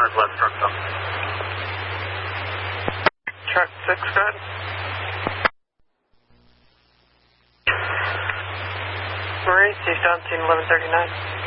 northwest Brooksville. Truck 6, go ahead. Maurice, eastbound, scene 1139.